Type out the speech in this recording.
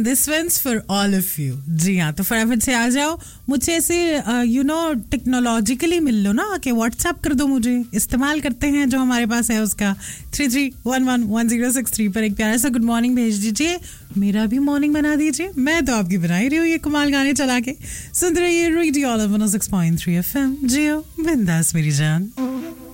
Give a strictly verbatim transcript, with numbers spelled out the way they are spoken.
This once for all of you. जी हाँ, तो फटाफट से आ जाओ. मुझे ऐसे यू नो टेक्नोलॉजिकली मिल लो ना, कि व्हाट्सएप कर दो मुझे. इस्तेमाल करते हैं जो हमारे पास है उसका. Three three one one one zero six three पर एक प्यारा सा गुड मॉर्निंग भेज दीजिए. मेरा भी मॉर्निंग बना दीजिए. मैं तो आपकी बना ही रही हूँ ये कमाल गाने चला के. सुन रही है रेडियो ऑल वन ओ six point three F M. जियो बिंदास मेरी जान.